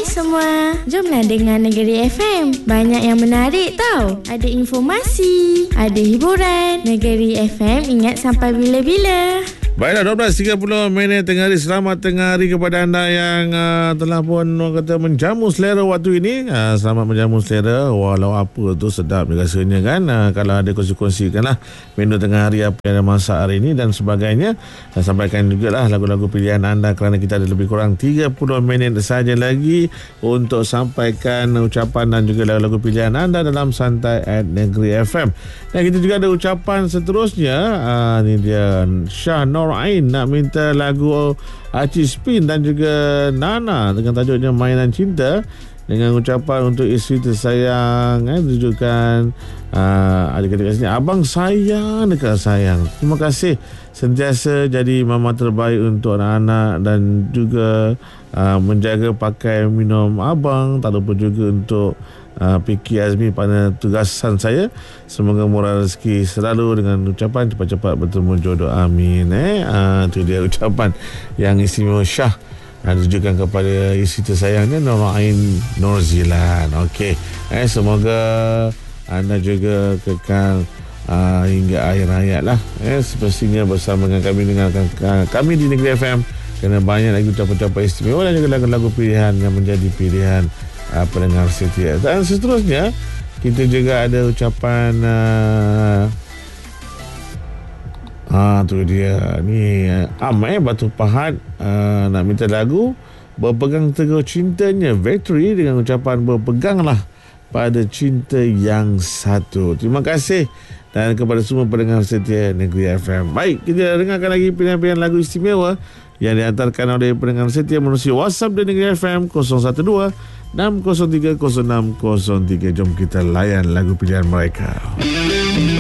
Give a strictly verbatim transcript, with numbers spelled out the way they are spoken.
semua, jomlah dengar Negeri F M. Banyak yang menarik tau. Ada informasi, ada hiburan. Negeri F M ingat sampai bila-bila. Baiklah, dua belas tiga puluh minit tengah hari. Selamat tengah hari kepada anda yang uh, telah pun orang kata menjamu selera waktu ini. Uh, selamat menjamu selera. Walau apa tu sedap rasanya kan. Uh, kalau ada kongsi-kongsikan lah menu tengah hari apa yang ada masak hari ini dan sebagainya. Dan sampaikan jugalah lagu-lagu pilihan anda kerana kita ada lebih kurang tiga puluh minit saja lagi untuk sampaikan ucapan dan juga lagu-lagu pilihan anda dalam Santai at Negeri F M. Dan kita juga ada ucapan seterusnya. Uh, ni dia Syah Nur Ain nak minta lagu Aci Spin dan juga Nana dengan tajuknya Mainan Cinta, dengan ucapan untuk isteri tersayang, eh, tunjukkan uh, adik-adik kat sini, abang sayang dekat sayang. Terima kasih sentiasa jadi mama terbaik untuk anak-anak dan juga uh, menjaga pakai minum abang, tak lupa juga untuk Uh, P K Azmi pada tugasan saya. Semoga murah rezeki selalu dengan ucapan cepat-cepat bertemu jodoh, amin. Eh, uh, itu dia ucapan yang istimewa Syah uh, ditujukan kepada isteri tersayangnya Nur Ain Nurzilan. Okey, eh, semoga anda juga kekal uh, hingga akhir hayat lah. Eh, sepastinya bersama dengan kami dengarkan uh, kami di Negeri F M, kerana banyak lagi ucapan-ucapan istimewa dan juga lagu-lagu pilihan yang menjadi pilihan Uh, pendengar setia. Dan seterusnya kita juga ada ucapan uh, ah tu dia ni uh, Am eh Batu Pahat uh, nak minta lagu Berpegang Teguh Cintanya Victory dengan ucapan berpeganglah pada cinta yang satu. Terima kasih dan kepada semua pendengar setia Negeri F M. Baik, kita dengarkan lagi pilihan-pilihan lagu istimewa yang diantarkan oleh pendengar setia melalui WhatsApp di Negeri F M kosong satu dua enam kosong tiga kosong enam kosong tiga. Jom kita layan lagu pilihan mereka.